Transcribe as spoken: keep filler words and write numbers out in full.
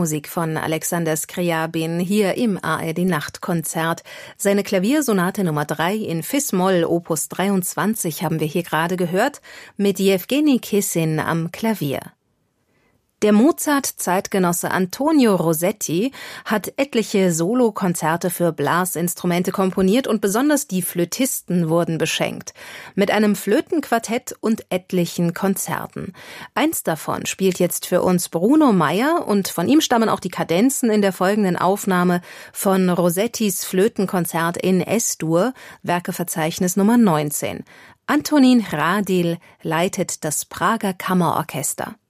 Klaviermusik von Alexander Skrjabin hier im A R D-Nachtkonzert. Seine Klaviersonate Nummer drei in Fis-Moll, Opus dreiundzwanzig, haben wir hier gerade gehört, mit Jewgeni Kissin am Klavier. Der Mozart-Zeitgenosse Antonio Rossetti hat etliche Solokonzerte für Blasinstrumente komponiert und besonders die Flötisten wurden beschenkt. Mit einem Flötenquartett und etlichen Konzerten. Eins davon spielt jetzt für uns Bruno Meyer und von ihm stammen auch die Kadenzen in der folgenden Aufnahme von Rossettis Flötenkonzert in S-Dur, Werkeverzeichnis Nummer neunzehn. Antonín Hrádil leitet das Prager Kammerorchester.